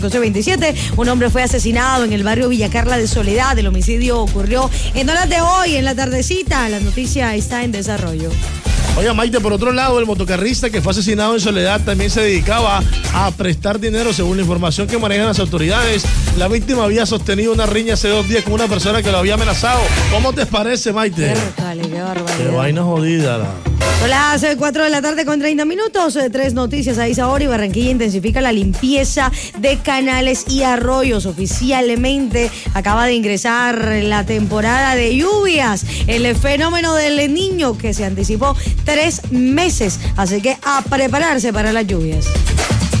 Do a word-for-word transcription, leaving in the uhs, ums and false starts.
veintisiete, un hombre fue asesinado en el barrio Villa Carla de Soledad. El homicidio ocurrió en horas de hoy, en la tardecita. La noticia está en desarrollo. Oye, Maite, por otro lado, el motocarrista que fue asesinado en Soledad también se dedicaba a prestar dinero, según la información que manejan las autoridades. La víctima había sostenido una riña hace dos días con una persona que lo había amenazado. ¿Cómo te parece, Maite? Pércale, qué barbaridad. Qué vaina jodida. La... Son las cuatro de la tarde con treinta minutos. Tres noticias a esa hora. Y Barranquilla intensifica la limpieza de canales y arroyos. Oficialmente acaba de ingresar la temporada de lluvias. El fenómeno del Niño que se anticipó tres meses. Así que a prepararse para las lluvias.